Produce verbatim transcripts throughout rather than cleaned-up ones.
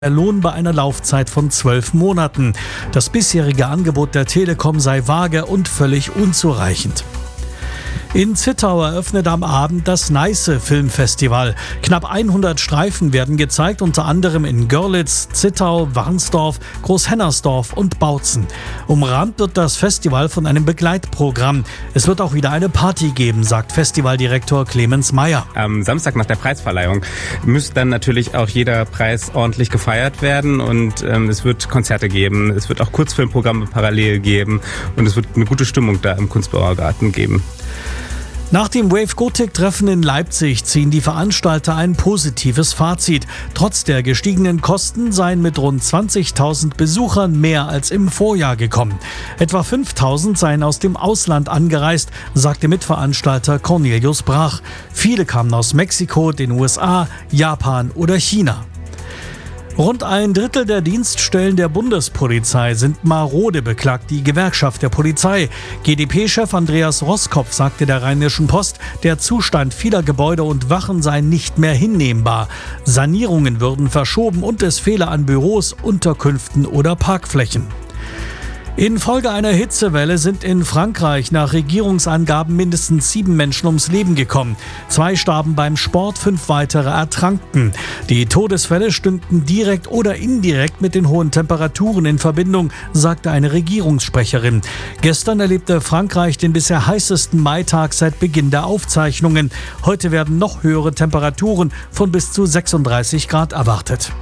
Lohn bei einer Laufzeit von zwölf Monaten. Das bisherige Angebot der Telekom sei vage und völlig unzureichend. In Zittau eröffnet am Abend das Neiße Filmfestival. Knapp hundert Streifen werden gezeigt, unter anderem in Görlitz, Zittau, Warnsdorf, Großhennersdorf und Bautzen. Umrahmt wird das Festival von einem Begleitprogramm. Es wird auch wieder eine Party geben, sagt Festivaldirektor Clemens Meyer. Am Samstag nach der Preisverleihung müsste dann natürlich auch jeder Preis ordentlich gefeiert werden und ähm, es wird Konzerte geben, es wird auch Kurzfilmprogramme parallel geben und es wird eine gute Stimmung da im Kunstbauergarten geben. Nach dem Wave Gothic-Treffen in Leipzig ziehen die Veranstalter ein positives Fazit. Trotz der gestiegenen Kosten seien mit rund zwanzigtausend Besuchern mehr als im Vorjahr gekommen. Etwa fünftausend seien aus dem Ausland angereist, sagte Mitveranstalter Cornelius Brach. Viele kamen aus Mexiko, den U S A, Japan oder China. Rund ein Drittel der Dienststellen der Bundespolizei sind marode, beklagt die Gewerkschaft der Polizei. G d P-Chef Andreas Roskopf sagte der Rheinischen Post, der Zustand vieler Gebäude und Wachen sei nicht mehr hinnehmbar. Sanierungen würden verschoben und es fehle an Büros, Unterkünften oder Parkflächen. Infolge einer Hitzewelle sind in Frankreich nach Regierungsangaben mindestens sieben Menschen ums Leben gekommen. Zwei starben beim Sport, fünf weitere ertranken. Die Todesfälle stünden direkt oder indirekt mit den hohen Temperaturen in Verbindung, sagte eine Regierungssprecherin. Gestern erlebte Frankreich den bisher heißesten Maitag seit Beginn der Aufzeichnungen. Heute werden noch höhere Temperaturen von bis zu sechsunddreißig Grad erwartet.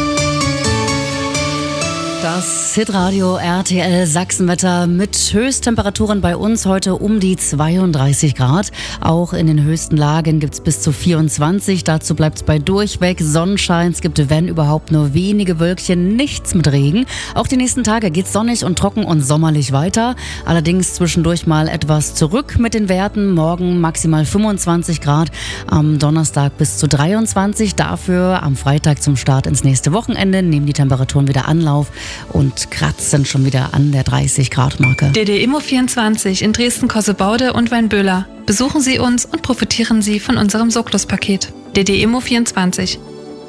Das Hitradio R T L Sachsenwetter mit Höchsttemperaturen bei uns heute um die zweiunddreißig Grad. Auch in den höchsten Lagen gibt es bis zu vierundzwanzig. Dazu bleibt es bei durchweg Sonnenschein. Es gibt, wenn überhaupt, nur wenige Wölkchen, nichts mit Regen. Auch die nächsten Tage geht es sonnig und trocken und sommerlich weiter. Allerdings zwischendurch mal etwas zurück mit den Werten. Morgen maximal fünfundzwanzig Grad, am Donnerstag bis zu dreiundzwanzig. Dafür am Freitag zum Start ins nächste Wochenende nehmen die Temperaturen wieder Anlauf und kratzen schon wieder an der dreißig Grad Marke. D D Immo vierundzwanzig in Dresden-Kossebaude und Weinböhler. Besuchen Sie uns und profitieren Sie von unserem Soklos-Paket. D D Immo vierundzwanzig.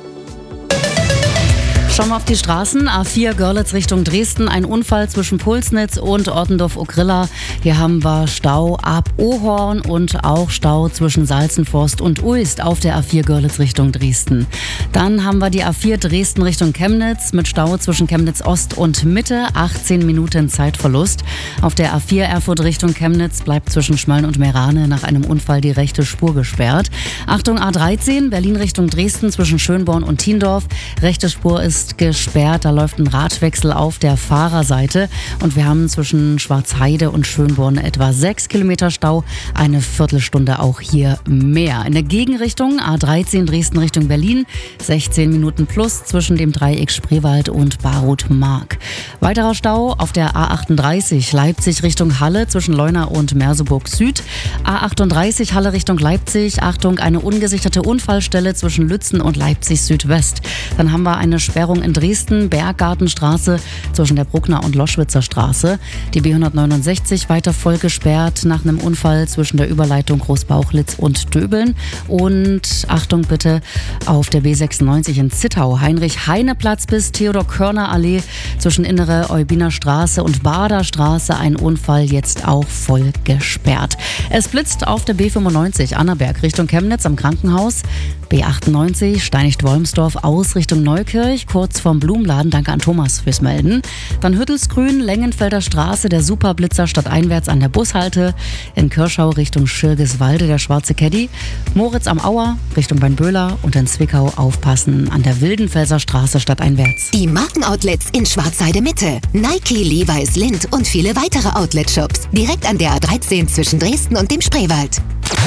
Schauen wir auf die Straßen. A vier Görlitz Richtung Dresden. Ein Unfall zwischen Pulsnitz und Ottendorf-Ogrilla. Hier haben wir Stau ab Ohorn und auch Stau zwischen Salzenforst und Uist auf der A vier Görlitz Richtung Dresden. Dann haben wir die A vier Dresden Richtung Chemnitz mit Stau zwischen Chemnitz Ost und Mitte. achtzehn Minuten Zeitverlust. Auf der A vier Erfurt Richtung Chemnitz bleibt zwischen Schmölln und Meerane nach einem Unfall die rechte Spur gesperrt. Achtung, A dreizehn Berlin Richtung Dresden zwischen Schönborn und Thiendorf. Rechte Spur ist gesperrt, da läuft ein Radwechsel auf der Fahrerseite und wir haben zwischen Schwarzheide und Schönborn etwa sechs Kilometer Stau, eine Viertelstunde auch hier mehr. In der Gegenrichtung A dreizehn Dresden Richtung Berlin, sechzehn Minuten plus zwischen dem Dreieck Spreewald und Baruth-Mark. Weiterer Stau auf der A achtunddreißig Leipzig Richtung Halle zwischen Leuna und Merseburg Süd. A achtunddreißig Halle Richtung Leipzig, Achtung, eine ungesicherte Unfallstelle zwischen Lützen und Leipzig Südwest. Dann haben wir eine Sperrung in Dresden, Berggartenstraße zwischen der Bruckner und Loschwitzer Straße. Die B hundertneunundsechzig weiter voll gesperrt nach einem Unfall zwischen der Überleitung Großbauchlitz und Döbeln. Und Achtung bitte auf der B sechsundneunzig in Zittau, Heinrich-Heine-Platz bis Theodor-Körner-Allee zwischen Innere Eubiner Straße und Bader Straße. Ein Unfall jetzt auch voll gesperrt. Es blitzt auf der B fünfundneunzig Annaberg Richtung Chemnitz am Krankenhaus. B achtundneunzig Steinig-Wolmsdorf aus Richtung Neukirch, kurz vorm Blumenladen. Danke an Thomas fürs Melden. Dann Hüttelsgrün, Lengenfelder Straße, der Superblitzer stadteinwärts an der Bushalte. In Kirschau Richtung Schirgiswalde der schwarze Caddy. Moritz am Auer Richtung Weinböhler und in Zwickau aufpassen an der Wildenfelser Straße stadteinwärts. Die Markenoutlets in Schwarzheide Mitte. Nike, Levi's, Lindt und viele weitere Outlet-Shops. Direkt an der A dreizehn zwischen Dresden und dem Spreewald.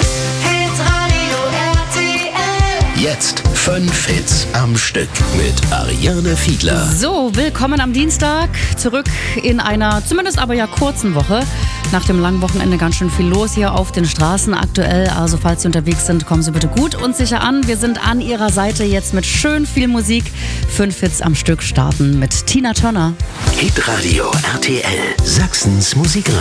Jetzt fünf Hits am Stück mit Ariane Fiedler. So, willkommen am Dienstag. Zurück in einer zumindest aber ja kurzen Woche. Nach dem langen Wochenende ganz schön viel los hier auf den Straßen aktuell. Also falls Sie unterwegs sind, kommen Sie bitte gut und sicher an. Wir sind an Ihrer Seite jetzt mit schön viel Musik. Fünf Hits am Stück starten mit Tina Turner. Hitradio R T L, Sachsens Musikradio.